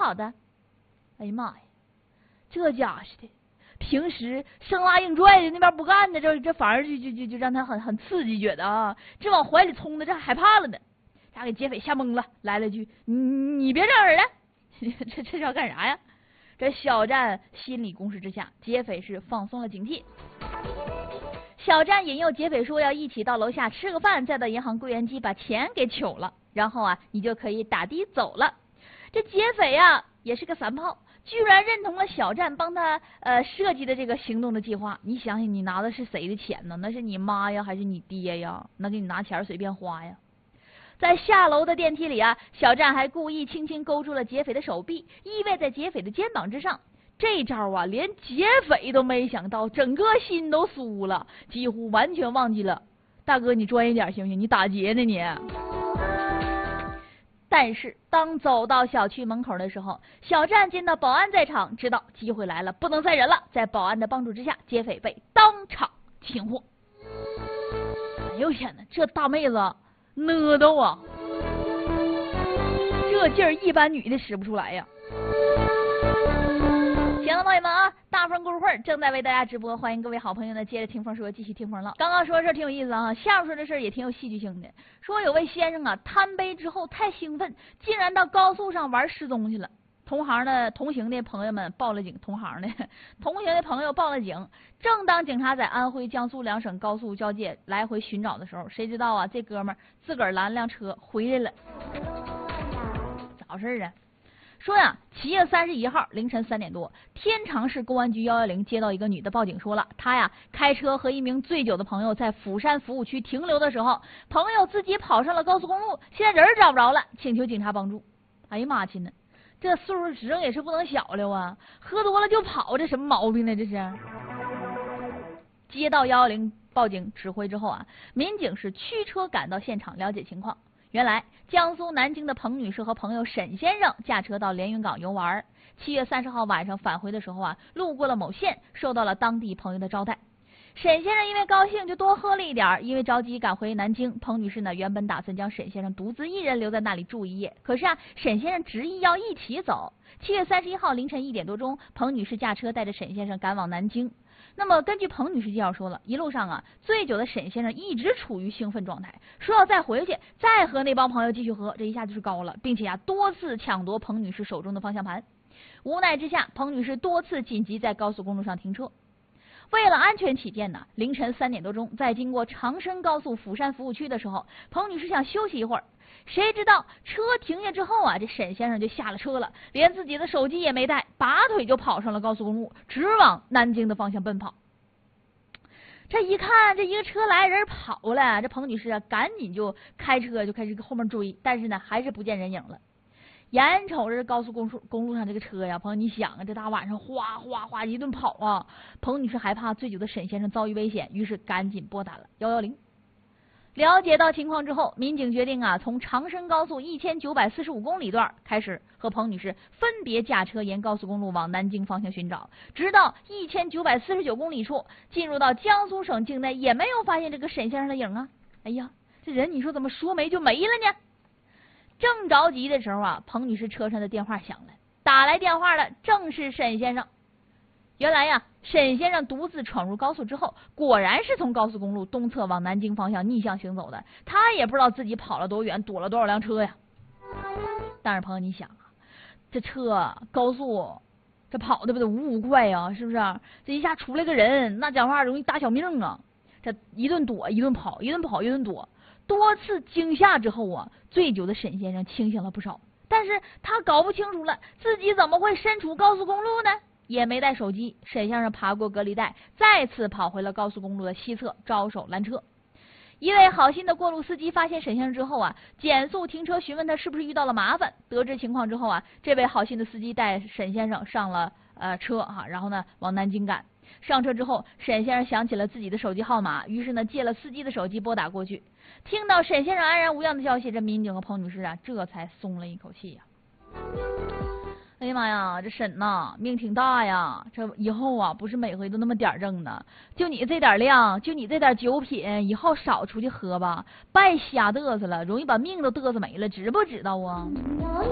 好的。哎呀妈呀，这家伙的，平时生拉硬拽的那边不干的，这反而就让他很刺激，觉得啊，这往怀里冲的，这还害怕了呢。他给劫匪吓懵了，来了句：“你别嚷嚷了，这是要干啥呀？”这小站心理攻势之下，劫匪是放松了警惕。小站引诱劫匪说要一起到楼下吃个饭，再到银行柜员机把钱给取了，然后啊，你就可以打的走了。这劫匪啊也是个三炮，居然认同了小站帮他设计的这个行动的计划。你想想，你拿的是谁的钱呢？那是你妈呀，还是你爹呀？那给你拿钱随便花呀？在下楼的电梯里啊，小站还故意轻轻勾住了劫匪的手臂，依偎在劫匪的肩膀之上。这招啊，连劫匪都没想到，整个心都酥了，几乎完全忘记了。大哥，你专业点行不行？你打劫呢你？但是当走到小区门口的时候，小站见到保安在场，知道机会来了，不能再忍了。在保安的帮助之下，劫匪被当场擒获。哎呦天哪，这大妹子呢都啊，这劲儿一般女的使不出来呀。行了，朋友们啊，大风故事会正在为大家直播，欢迎各位好朋友呢，接着听风说，继续听风唠。刚刚说的事挺有意思啊，下面说的事也挺有戏剧性的。说有位先生啊，贪杯之后太兴奋，竟然到高速上玩失踪去了。同行的朋友们报了警，同行的朋友报了警。正当警察在安徽、江苏两省高速交界来回寻找的时候，谁知道啊，这哥们儿自个儿拦辆车回来了。咋回事啊？说呀，7月31号凌晨3点多，天长市公安局110接到一个女的报警，说了她呀开车和一名醉酒的朋友在釜山服务区停留的时候，朋友自己跑上了高速公路，现在人找不着了，请求警察帮助。哎呀妈亲呢，这岁数指定也是不能小了啊！喝多了就跑，这什么毛病呢？这是。接到110报警指挥之后啊，民警是驱车赶到现场了解情况。原来江苏南京的彭女士和朋友沈先生驾车到连云港游玩，7月30号晚上返回的时候啊，路过了某县，受到了当地朋友的招待。沈先生因为高兴就多喝了一点，因为着急赶回南京，彭女士呢原本打算将沈先生独自一人留在那里住一夜，可是啊，沈先生执意要一起走。7月31号凌晨1点多钟，彭女士驾车带着沈先生赶往南京。那么根据彭女士介绍说了，一路上啊，醉酒的沈先生一直处于兴奋状态，说要再回去再和那帮朋友继续喝，这一下就是高了，并且啊多次抢夺彭女士手中的方向盘。无奈之下，彭女士多次紧急在高速公路上停车。为了安全起见呢，凌晨3点多钟，在经过长深高速釜山服务区的时候，彭女士想休息一会儿，谁知道车停下之后啊，这沈先生就下了车了，连自己的手机也没带，拔腿就跑上了高速公路，直往南京的方向奔跑。这一看，这一个车来人跑了，这彭女士啊赶紧就开车就开始后面追，但是呢还是不见人影了。眼瞅着高速公路上这个车呀，朋友你想啊，这大晚上哗哗哗一顿跑啊，彭女士害怕醉酒的沈先生遭遇危险，于是赶紧拨打了110。了解到情况之后，民警决定啊，从长深高速1945公里段开始，和彭女士分别驾车沿高速公路往南京方向寻找，直到1949公里处，进入到江苏省境内，也没有发现这个沈先生的影啊。哎呀，这人你说怎么说没就没了呢？正着急的时候啊，彭女士车上的电话响了，打来电话的正是沈先生。原来呀，沈先生独自闯入高速之后，果然是从高速公路东侧往南京方向逆向行走的。他也不知道自己跑了多远，躲了多少辆车呀。但是朋友你想啊，这车高速这跑的不得五快呀，是不是？这一下出来个人，那讲话容易搭小命啊。这一顿躲一顿跑，一顿跑一顿躲，多次惊吓之后啊，醉酒的沈先生清醒了不少，但是他搞不清楚了自己怎么会身处高速公路呢？也没带手机，沈先生爬过隔离带，再次跑回了高速公路的西侧，招手拦车。一位好心的过路司机发现沈先生之后啊，减速停车询问他是不是遇到了麻烦。得知情况之后啊，这位好心的司机带沈先生上了车啊，然后呢往南京赶。上车之后，沈先生想起了自己的手机号码，于是呢借了司机的手机拨打过去。听到沈先生安然无恙的消息，这民警和彭女士啊这才松了一口气呀。哎呀妈呀，这沈呐命挺大呀，这以后啊不是每回都那么点挣的，就你这点量，就你这点酒品，以后少出去喝吧，别瞎嘚瑟了，容易把命都嘚瑟没了，知不知道啊？